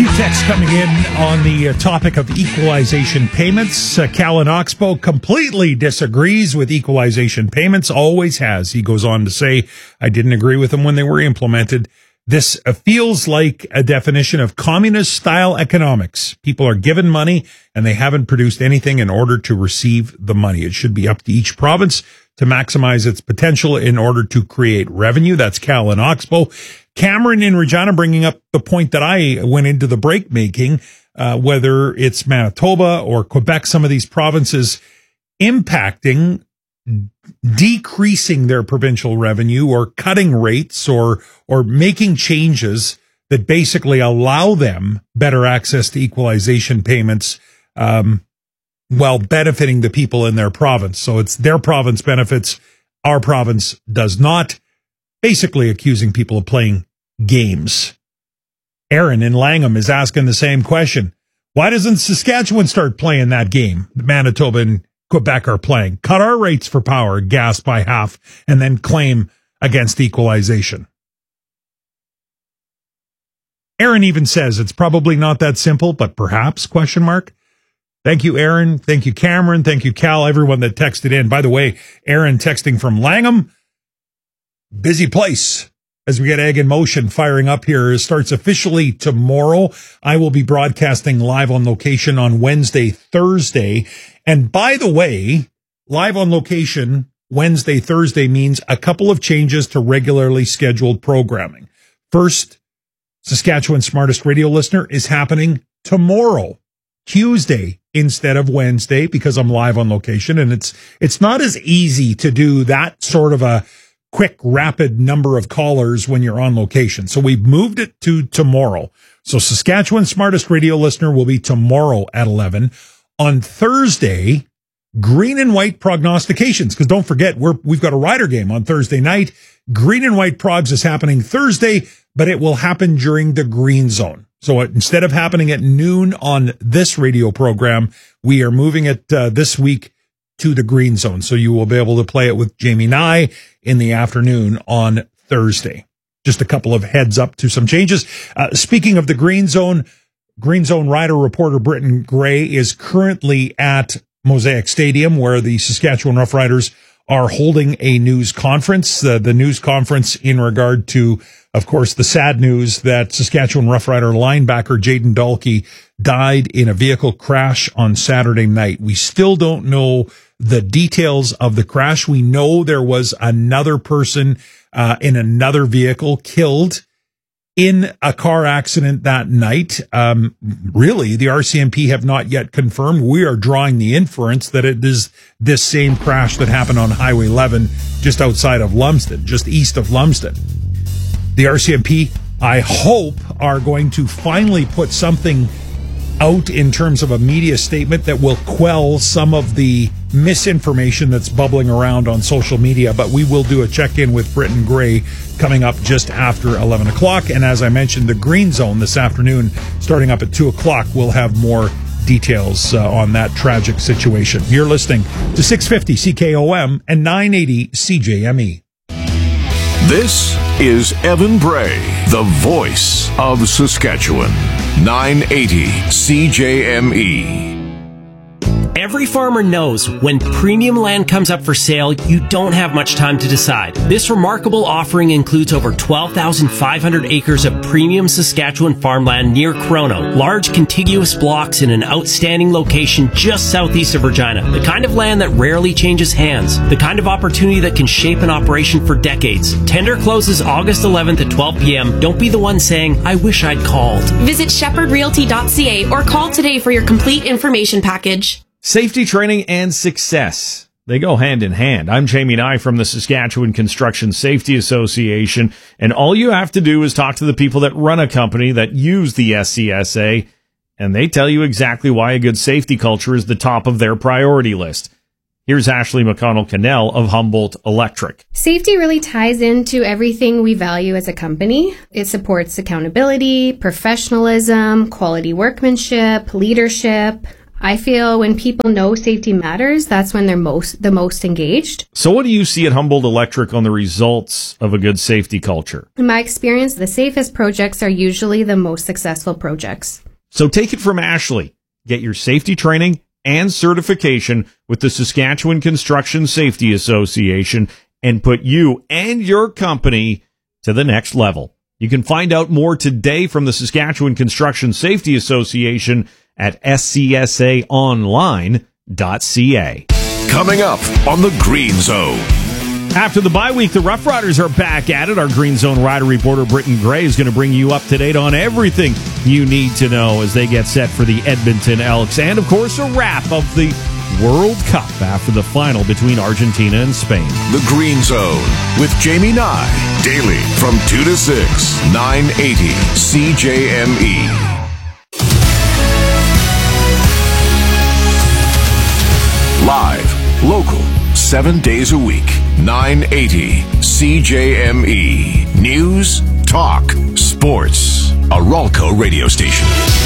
few texts coming in on the topic of equalization payments. Cal in Oxbow completely disagrees with equalization payments, always has. He goes on to say, I didn't agree with them when they were implemented. This feels like a definition of communist-style economics. People are given money, and they haven't produced anything in order to receive the money. It should be up to each province to maximize its potential in order to create revenue. That's Cal in Oxbow. Cameron in Regina bringing up the point that I went into the break making, whether it's Manitoba or Quebec, some of these provinces impacting decreasing their provincial revenue or cutting rates or making changes that basically allow them better access to equalization payments while benefiting the people in their province. So it's their province benefits, our province does not, basically accusing people of playing games. Aaron in Langham is asking the same question. Why doesn't Saskatchewan start playing that game that Manitoba and Quebec are playing? Cut our rates for power, gas by half, and then claim against equalization. Aaron even says it's probably not that simple, but perhaps, question mark. Thank you, Aaron. Thank you, Cameron. Thank you, Cal, everyone that texted in. By the way, Aaron texting from Langham. Busy place as we get Egg in Motion firing up here. It starts officially tomorrow. I will be broadcasting live on location on Wednesday, Thursday. And by the way, live on location Wednesday, Thursday means a couple of changes to regularly scheduled programming. First, Saskatchewan's Smartest Radio Listener is happening tomorrow, Tuesday, instead of Wednesday, because I'm live on location. And it's not as easy to do that sort of a quick, rapid number of callers when you're on location. So we've moved it to tomorrow. So Saskatchewan's Smartest Radio Listener will be tomorrow at 11. On Thursday, green and white prognostications, because don't forget, we've got a Rider game on Thursday night. Green and white progs is happening Thursday, but it will happen during the green zone. So instead of happening at noon on this radio program, we are moving it this week to the green zone. So you will be able to play it with Jamie Nye in the afternoon on Thursday. Just a couple of heads up to some changes. Speaking of the green zone rider reporter Britton Gray is currently at Mosaic Stadium, where the Saskatchewan Roughriders are holding a news conference. The news conference in regard to, of course, the sad news that Saskatchewan Roughrider linebacker Jaden Dalkey died in a vehicle crash on Saturday night. We still don't know the details of the crash. We know there was another person in another vehicle killed in a car accident that night. Really, the RCMP have not yet confirmed. We are drawing the inference that it is this same crash that happened on Highway 11 just outside of Lumsden, just east of Lumsden. The RCMP, I hope, are going to finally put something out in terms of a media statement that will quell some of the misinformation that's bubbling around on social media. But we will do a check-in with Britton Gray coming up just after 11 o'clock. And as I mentioned, the Green Zone this afternoon, starting up at 2 o'clock, we'll have more details on that tragic situation. You're listening to 650 CKOM and 980 CJME. This is Evan Bray, the voice of Saskatchewan. 980 CJME. Every farmer knows when premium land comes up for sale, you don't have much time to decide. This remarkable offering includes over 12,500 acres of premium Saskatchewan farmland near Chrono, large contiguous blocks in an outstanding location just southeast of Regina. The kind of land that rarely changes hands. The kind of opportunity that can shape an operation for decades. Tender closes August 11th at 12 p.m. Don't be the one saying, I wish I'd called. Visit shepherdrealty.ca or call today for your complete information package. Safety training and success. They go hand in hand. I'm Jamie Nye from the Saskatchewan Construction Safety Association, and all you have to do is talk to the people that run a company that use the SCSA, and they tell you exactly why a good safety culture is the top of their priority list. Here's Ashley McConnell-Cannell of Humboldt Electric. Safety really ties into everything we value as a company. It supports accountability, professionalism, quality workmanship, leadership. I feel when people know safety matters, that's when they're the most engaged. So what do you see at Humboldt Electric on the results of a good safety culture? In my experience, the safest projects are usually the most successful projects. So take it from Ashley. Get your safety training and certification with the Saskatchewan Construction Safety Association and put you and your company to the next level. You can find out more today from the Saskatchewan Construction Safety Association at scsaonline.ca. Coming up on the Green Zone. After the bye week, the Rough Riders are back at it. Our Green Zone rider reporter, Britton Gray, is going to bring you up to date on everything you need to know as they get set for the Edmonton Elks. And, of course, a wrap of the World Cup after the final between Argentina and Spain. The Green Zone with Jamie Nye. Daily from 2 to 6, 980 CJME. Live, local, 7 days a week, 980 CJME. News, talk, sports. A Ralco radio station.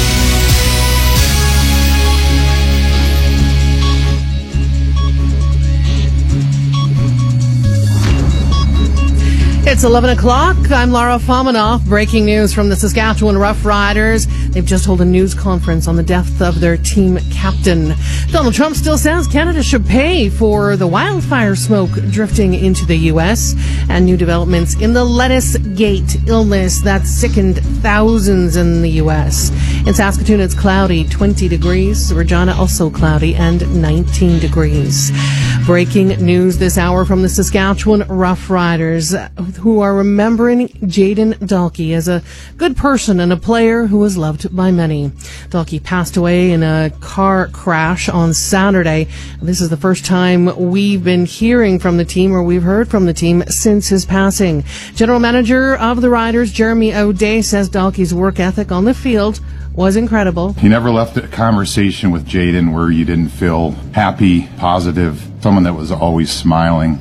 It's 11 o'clock. I'm Lara Famanoff. Breaking news from the Saskatchewan Rough Riders. They've just held a news conference on the death of their team captain. Donald Trump still says Canada should pay for the wildfire smoke drifting into the U.S. and new developments in the lettuce gate illness that sickened thousands in the U.S. In Saskatoon, it's cloudy, 20 degrees. Regina, also cloudy, and 19 degrees. Breaking news this hour from the Saskatchewan Rough Riders, who are remembering Jayden Dalkey as a good person and a player who was loved by many. Dalkey passed away in a car crash on Saturday. This is the first time we've been hearing from the team, or we've heard from the team, since his passing. General Manager of the Riders, Jeremy O'Day, says Dalkey's work ethic on the field was incredible. You never left a conversation with Jayden where you didn't feel happy, positive, someone that was always smiling.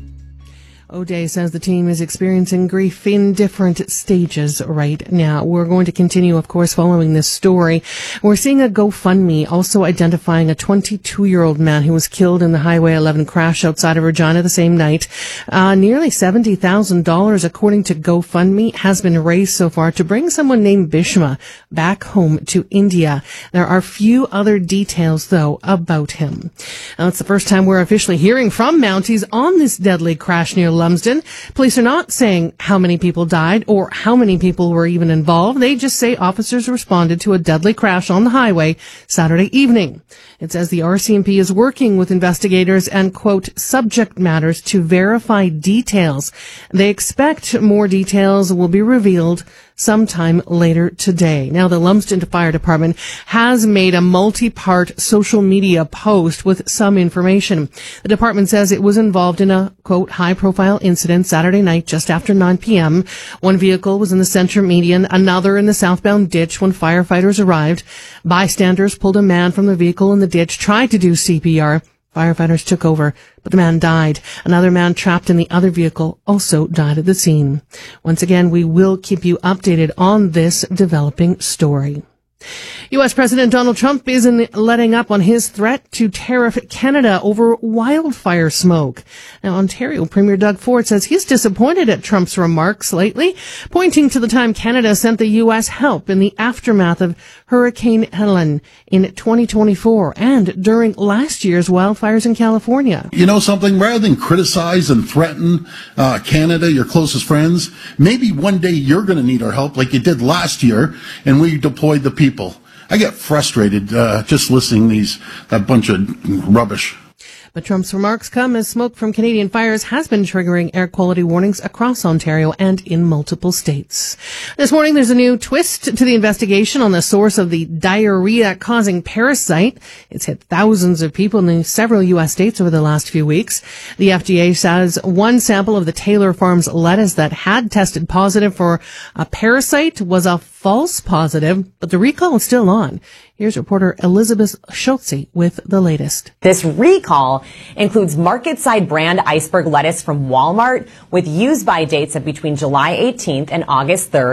O'Day says the team is experiencing grief in different stages right now. We're going to continue, of course, following this story. We're seeing a GoFundMe also identifying a 22-year-old man who was killed in the Highway 11 crash outside of Regina the same night. Nearly $70,000, according to GoFundMe, has been raised so far to bring someone named Bishma back home to India. There are few other details, though, about him. Now, it's the first time we're officially hearing from Mounties on this deadly crash near Lumsden. Police are not saying how many people died or how many people were even involved. They just say officers responded to a deadly crash on the highway Saturday evening. It says the RCMP is working with investigators and, quote, subject matters to verify details. They expect more details will be revealed sometime later today. Now, the Lumsden Fire Department has made a multi-part social media post with some information. The department says it was involved in a, quote, high-profile incident Saturday night just after 9 p.m. One vehicle was in the center median, another in the southbound ditch when firefighters arrived. Bystanders pulled a man from the vehicle in the ditch, tried to do CPR. Firefighters took over, but the man died. Another man trapped in the other vehicle also died at the scene. Once again, we will keep you updated on this developing story. U.S. President Donald Trump isn't letting up on his threat to tariff Canada over wildfire smoke. Now, Ontario Premier Doug Ford says he's disappointed at Trump's remarks lately, pointing to the time Canada sent the U.S. help in the aftermath of Hurricane Helen in 2024 and during last year's wildfires in California. You know something? Rather than criticize and threaten Canada, your closest friends, maybe one day you're going to need our help like you did last year, and we deployed the people. I get frustrated just listening to that bunch of rubbish. But Trump's remarks come as smoke from Canadian fires has been triggering air quality warnings across Ontario and in multiple states. This morning, there's a new twist to the investigation on the source of the diarrhea-causing parasite. It's hit thousands of people in several U.S. states over the last few weeks. The FDA says one sample of the Taylor Farms lettuce that had tested positive for a parasite was a false positive, but the recall is still on. Here's reporter Elizabeth Schultze with the latest. This recall includes market-side brand iceberg lettuce from Walmart with use-by dates of between July 18th and August 3rd,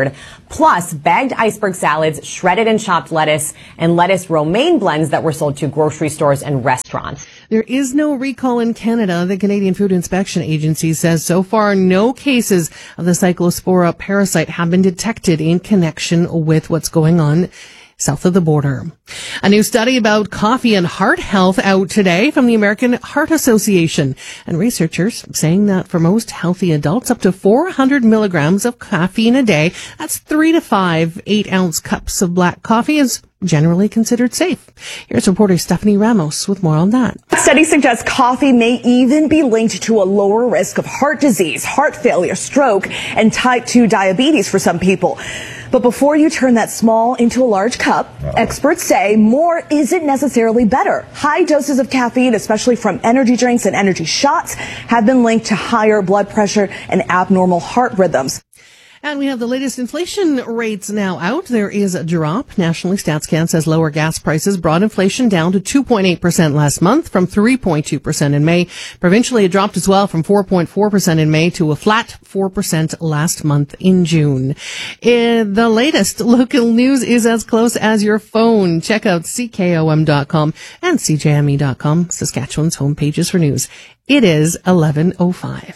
plus bagged iceberg salads, shredded and chopped lettuce, and lettuce romaine blends that were sold to grocery stores and restaurants. There is no recall in Canada. The Canadian Food Inspection Agency says so far no cases of the Cyclospora parasite have been detected in connection with what's going on south of the border. A new study about coffee and heart health out today from the American Heart Association. And researchers saying that for most healthy adults, up to 400 milligrams of caffeine a day, that's 3 to 5 8-ounce cups of black coffee, is generally considered safe. Here's reporter Stephanie Ramos with more on that. Studies suggest coffee may even be linked to a lower risk of heart disease, heart failure, stroke, and type 2 diabetes for some people. But before you turn that small into a large cup, experts say more isn't necessarily better. High doses of caffeine, especially from energy drinks and energy shots, have been linked to higher blood pressure and abnormal heart rhythms. And we have the latest inflation rates now out. There is a drop. Nationally, StatsCan says lower gas prices brought inflation down to 2.8% last month from 3.2% in May. Provincially, it dropped as well from 4.4% in May to a flat 4% last month in June. The latest local news is as close as your phone. Check out CKOM.com and CJME.com, Saskatchewan's home pages for news. It is 11:05.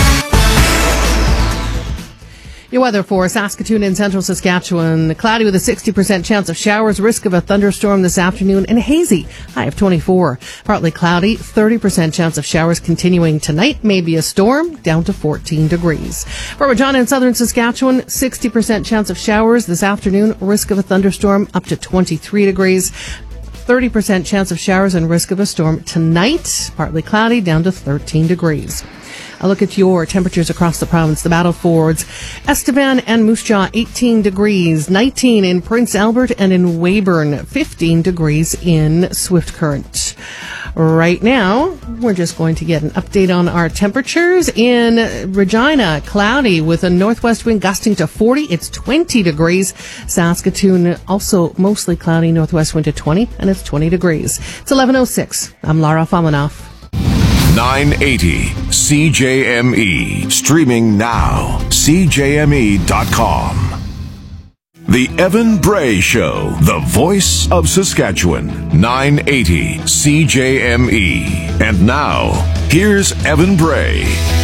Your weather for Saskatoon and central Saskatchewan. Cloudy with a 60% chance of showers, risk of a thunderstorm this afternoon, and hazy, high of 24. Partly cloudy, 30% chance of showers continuing tonight, maybe a storm, down to 14 degrees. For Regina and southern Saskatchewan, 60% chance of showers this afternoon, risk of a thunderstorm, up to 23 degrees. 30% chance of showers and risk of a storm tonight, partly cloudy, down to 13 degrees. A look at your temperatures across the province. The Battle Fords, Estevan and Moose Jaw, 18 degrees, 19 in Prince Albert and in Weyburn, 15 degrees in Swift Current. Right now, we're just going to get an update on our temperatures. In Regina, cloudy with a northwest wind gusting to 40. It's 20 degrees. Saskatoon, also mostly cloudy, northwest wind to 20, and it's 20 degrees. It's 11:06. I'm Lara Famanoff. 980 CJME. Streaming now. CJME.com. The Evan Bray Show. The voice of Saskatchewan. 980 CJME. And now, here's Evan Bray.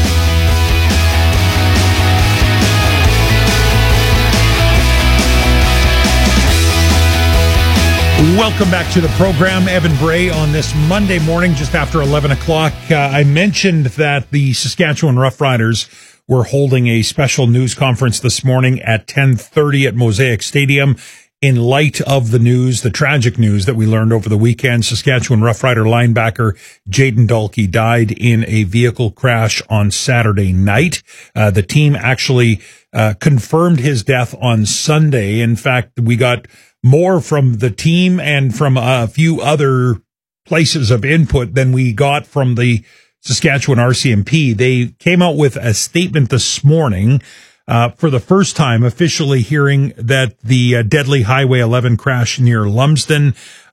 Welcome back to the program. Evan Bray on this Monday morning, just after 11 o'clock. I mentioned that the Saskatchewan Roughriders were holding a special news conference this morning at 10:30 at Mosaic Stadium in light of the news, the tragic news that we learned over the weekend. Saskatchewan Roughrider linebacker Jayden Dalkey died in a vehicle crash on Saturday night. The team actually confirmed his death on Sunday. In fact, we got more from the team and from a few other places of input than we got from the Saskatchewan RCMP. They came out with a statement this morning, for the first time officially hearing that the deadly Highway 11 crash near Lumsden,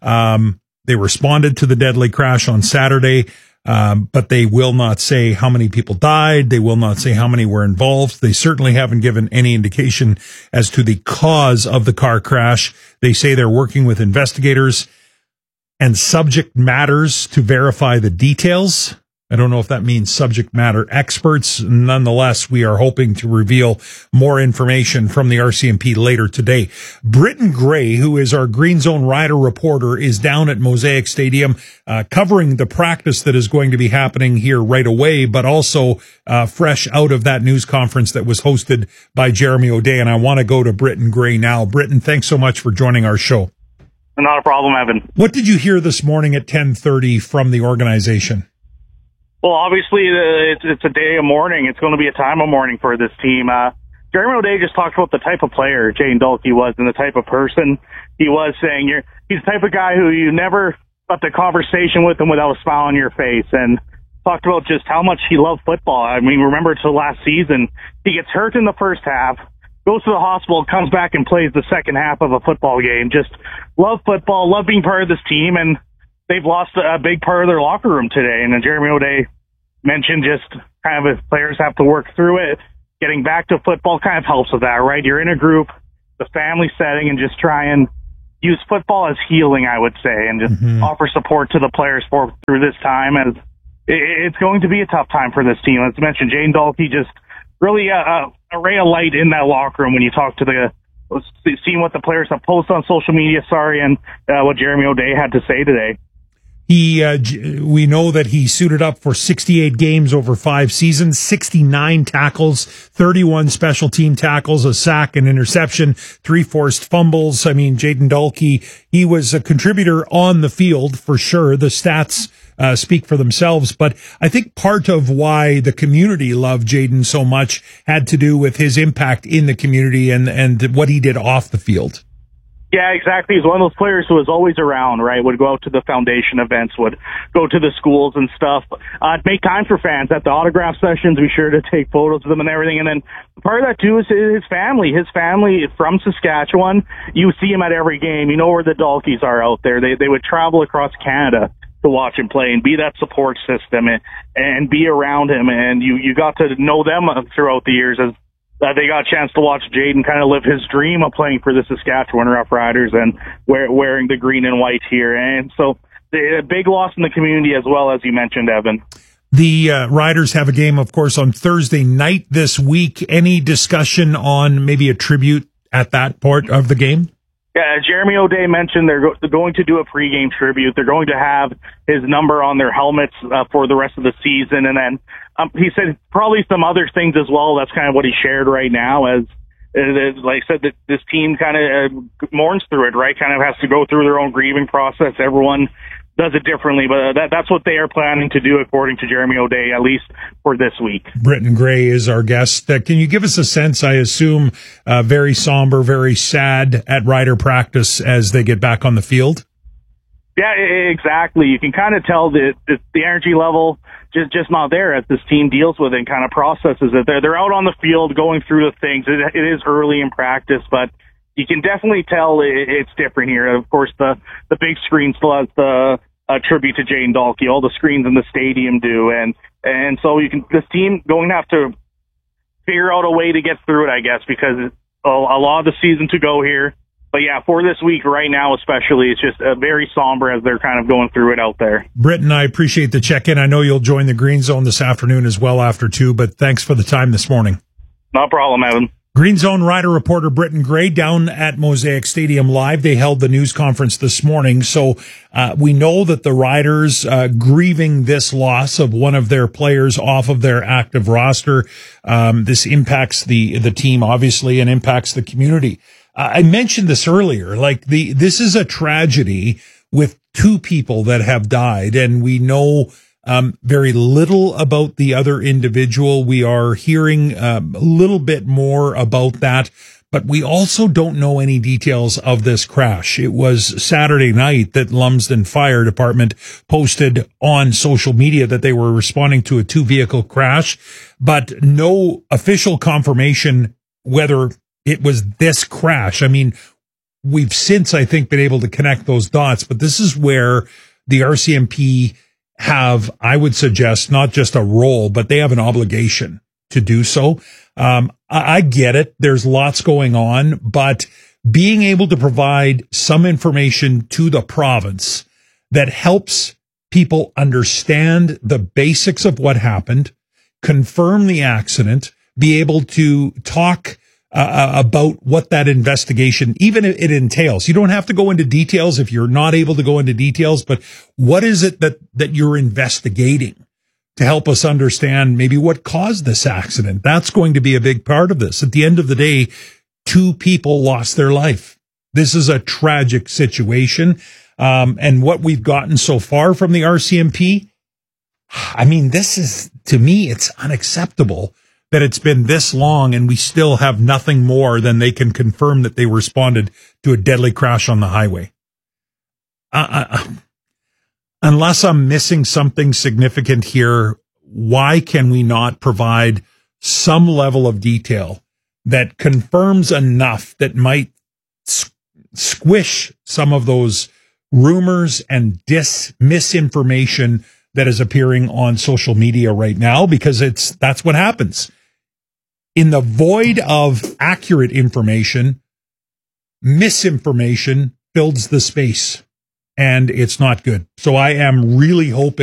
they responded to the deadly crash on Saturday, but they will not say how many people died. They will not say how many were involved. They certainly haven't given any indication as to the cause of the car crash. They say they're working with investigators and subject matters to verify the details. I don't know if that means subject matter experts. Nonetheless, we are hoping to reveal more information from the RCMP later today. Britton Gray, who is our Green Zone Rider reporter, is down at Mosaic Stadium covering the practice that is going to be happening here right away, but also fresh out of that news conference that was hosted by Jeremy O'Day. And I want to go to Britton Gray now. Britton, thanks so much for joining our show. Not a problem, Evan. What did you hear this morning at 10:30 from the organization? Well, obviously, it's a day of mourning. It's going to be a time of mourning for this team. Jeremy O'Day just talked about the type of player Jayden Dalkey was and the type of person he was, saying he's the type of guy who you never left a conversation with him without a smile on your face, and talked about just how much he loved football. I mean, remember to last season, he gets hurt in the first half, goes to the hospital, comes back and plays the second half of a football game. Just love football, love being part of this team, and they've lost a big part of their locker room today. And Jeremy O'Day mentioned just kind of if players have to work through it, getting back to football kind of helps with that, right? You're in a group, the family setting and just try and use football as healing, I would say, and just offer support to the players through this time. As it's going to be a tough time for this team. As mentioned, Jayden Dalkey just really a ray of light in that locker room when you talk to seeing what the players have posted on social media, and what Jeremy O'Day had to say today. We know that he suited up for 68 games over 5 seasons, 69 tackles, 31 special team tackles, a sack, an interception, 3 forced fumbles. I mean, Jayden Dalkey, he was a contributor on the field for sure. The stats speak for themselves, but I think part of why the community loved Jayden so much had to do with his impact in the community and what he did off the field. Yeah, exactly. He's one of those players who was always around, right? Would go out to the foundation events, would go to the schools and stuff. Make time for fans at the autograph sessions. Be sure to take photos of them and everything. And then part of that too is his family. His family from Saskatchewan. You see him at every game. You know where the Dalkeys are out there. They would travel across Canada to watch him play and be that support system and be around him. And you got to know them throughout the years as they got a chance to watch Jayden kind of live his dream of playing for the Saskatchewan Roughriders and wearing the green and white here. And so a big loss in the community as well, as you mentioned, Evan. The Riders have a game, of course, on Thursday night this week. Any discussion on maybe a tribute at that part of the game? Yeah, Jeremy O'Day mentioned they're going to do a pregame tribute. They're going to have his number on their helmets for the rest of the season. And then he said probably some other things as well. That's kind of what he shared right now as like I said, that this team kind of mourns through it, right? Kind of has to go through their own grieving process. Everyone does it differently, but that's what they are planning to do, according to Jeremy O'Day, at least for this week. Britton Gray is our guest. Can you give us a sense, I assume, very somber, very sad at Rider practice as they get back on the field? Yeah, exactly. You can kind of tell that the energy level just not there as this team deals with it and kind of processes it. They're out on the field going through the things. It is early in practice, but you can definitely tell it's different here. Of course, the big screen still has the tribute to Jayden Dalkey. All the screens in the stadium do, and so this team going to have to figure out a way to get through it, I guess, because a lot of the season to go here. But yeah, for this week right now especially, it's just very somber as they're kind of going through it out there. Britton, I appreciate the check-in. I know you'll join the Green Zone this afternoon as well after 2, but thanks for the time this morning. No problem, Evan. Green Zone Rider reporter Britton Gray down at Mosaic Stadium Live. They held the news conference this morning. So we know that the Riders grieving this loss of one of their players off of their active roster. This impacts the team, obviously, and impacts the community. I mentioned this earlier, this is a tragedy with 2 people that have died, and we know very little about the other individual. We are hearing a little bit more about that, but we also don't know any details of this crash. It was Saturday night that Lumsden Fire Department posted on social media that they were responding to a 2-vehicle crash, but no official confirmation whether it was this crash. I mean, we've since, I think, been able to connect those dots, but this is where the RCMP have, I would suggest, not just a role, but they have an obligation to do so. I get it. There's lots going on, but being able to provide some information to the province that helps people understand the basics of what happened, confirm the accident, be able to talk about what that investigation, even if it entails. You don't have to go into details if you're not able to go into details, but what is it that you're investigating to help us understand maybe what caused this accident? That's going to be a big part of this. At the end of the day, 2 people lost their life. This is a tragic situation. And what we've gotten so far from the RCMP, I mean, this is, to me, it's unacceptable that it's been this long and we still have nothing more than they can confirm that they responded to a deadly crash on the highway. Unless I'm missing something significant here, why can we not provide some level of detail that confirms enough that might squish some of those rumors and misinformation that is appearing on social media right now? Because that's what happens. In the void of accurate information, misinformation fills the space, and it's not good. So I am really hoping